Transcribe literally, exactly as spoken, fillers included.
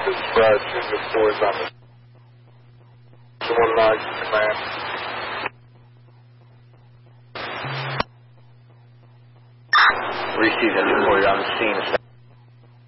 This is Brad Junior four is on the one nine command. Receiving two four, you're on the scene.